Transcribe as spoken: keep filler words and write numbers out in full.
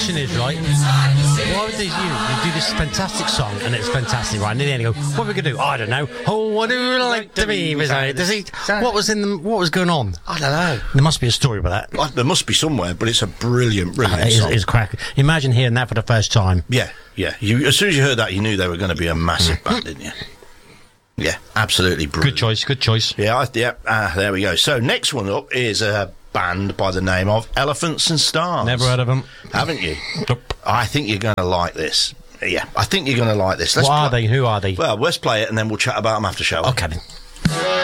question is, right, why would they do, you do this fantastic song, and it's fantastic, right, and then they go, what are we going to do? I don't know. Oh, what do you like to be beside? Does he, what was in the, what was going on? I don't know. There must be a story about that. Well, there must be somewhere, but it's a brilliant, brilliant Uh, it is, song. it's crack. Imagine hearing that for the first time. Yeah, yeah. You, as soon as you heard that, you knew they were going to be a massive Mm. band, didn't you? Yeah, absolutely brilliant. Good choice, good choice. Yeah, I, yeah. Ah, there we go. So next one up is a band by the name of Elephants and Stars. Never heard of them. Haven't you? Nope. I think you're going to like this. Yeah, I think you're going to like this. Let's What are pl- they? Who are they? Well, let's play it and then we'll chat about them after show. Okay then.